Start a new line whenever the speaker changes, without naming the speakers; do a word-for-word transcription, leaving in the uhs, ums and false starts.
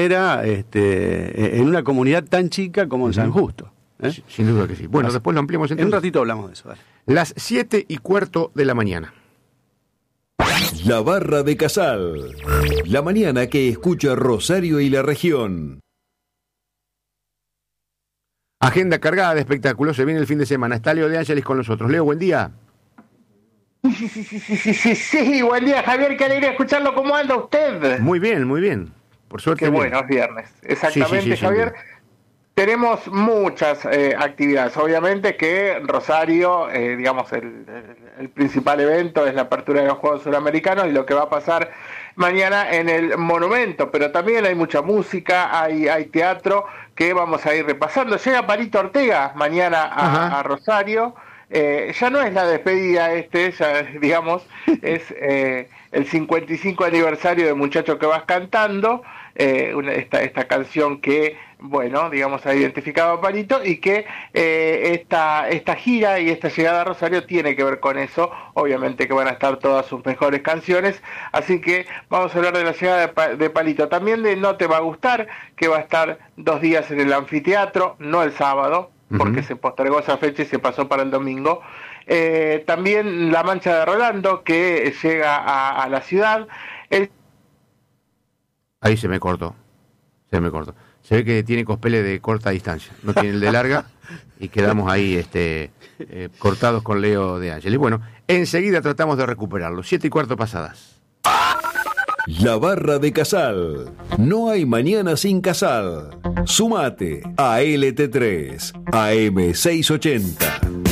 manera este, en una comunidad tan chica como en uh-huh. San Justo. ¿eh?
Sin duda que sí. Bueno, Así, después lo ampliamos entonces.
En un ratito hablamos de eso. Dale.
Las siete y cuarto de la mañana.
La Barra de Casal. La mañana que escucha Rosario y la región.
Agenda cargada de espectáculos. Se viene el fin de semana. Está Leo de Ángeles con nosotros. Leo, buen día.
Sí, sí, sí, sí, sí, sí, sí, buen día, Javier, qué alegría escucharlo. ¿Cómo anda usted?
Muy bien, muy bien. Por suerte.
Qué
bien.
bueno, es viernes. Exactamente,
sí, sí, sí,
Javier. Tenemos muchas eh, actividades. Obviamente que Rosario, eh, digamos, el, el, el principal evento es la apertura de los Juegos Suramericanos y lo que va a pasar mañana en el Monumento. Pero también hay mucha música, hay, hay teatro que vamos a ir repasando. Llega Palito Ortega mañana a, a Rosario. Eh, ya no es la despedida este, ya digamos, es eh, el cincuenta y cinco aniversario de Muchacho que vas cantando, eh, una, esta, esta canción que, bueno, digamos, ha identificado a Palito y que eh, esta, esta gira y esta llegada a Rosario tiene que ver con eso. Obviamente que van a estar todas sus mejores canciones, así que vamos a hablar de la llegada de, pa- de Palito. También de No Te Va a Gustar, que va a estar dos días en el anfiteatro, no el sábado, porque uh-huh. se postergó esa fecha y se pasó para el domingo. Eh, también La Mancha de Rolando, que llega a, a la ciudad. El...
Ahí se me cortó, se me cortó. Se ve que tiene cospele de corta distancia, no tiene el de larga, y quedamos ahí este, eh, cortados con Leo de Ángeles. Bueno, enseguida tratamos de recuperarlo. Siete y cuarto pasadas.
La Barra de Casal. No hay mañana sin Casal. Sumate a L T tres, A M seiscientos ochenta.